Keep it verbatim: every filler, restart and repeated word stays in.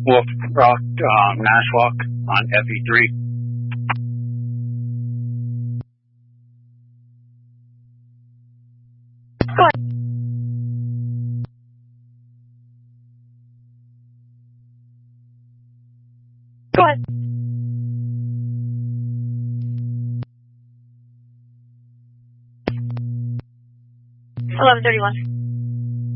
Wolf Rock, um, Nashwauk on F E three. Go ahead. Go ahead. eleven thirty-one.